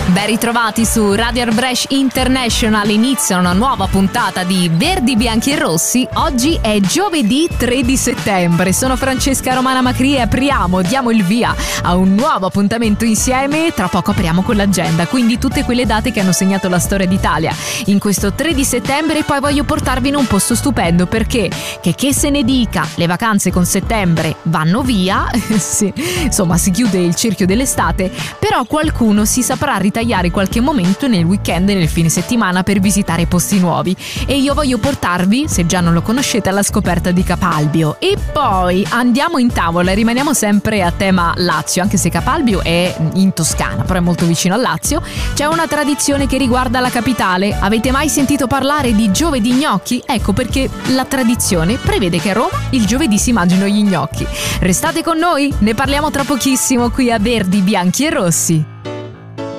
Ben ritrovati su Radio Airbrush International, inizia una nuova puntata di Verdi, Bianchi e Rossi. Oggi è giovedì 3 di settembre, sono Francesca Romana Macri e diamo il via a un nuovo appuntamento insieme. Tra poco apriamo con l'agenda, quindi tutte quelle date che hanno segnato la storia d'Italia in questo 3 di settembre. E poi voglio portarvi in un posto stupendo perché, che se ne dica, le vacanze con settembre vanno via, sì, insomma si chiude il cerchio dell'estate, però qualcuno si saprà ritagliare qualche momento nel weekend e nel fine settimana per visitare posti nuovi, e io voglio portarvi, se già non lo conoscete, alla scoperta di Capalbio. E poi andiamo in tavola e rimaniamo sempre a tema Lazio, anche se Capalbio è in Toscana, però è molto vicino al Lazio. C'è una tradizione che riguarda la capitale. Avete mai sentito parlare di giovedì gnocchi? Ecco perché la tradizione prevede che a Roma il giovedì si mangino gli gnocchi. Restate con noi, ne parliamo tra pochissimo qui a Verdi, Bianchi e Rossi.